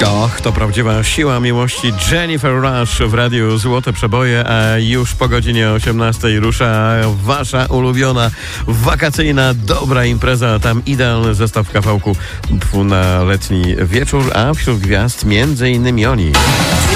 Och, to prawdziwa siła miłości. Jennifer Rush w radiu Złote Przeboje, a już po godzinie 18 rusza wasza ulubiona, dobra impreza. Tam idealny zestaw kawałku na letni wieczór, a wśród gwiazd między innymi oni.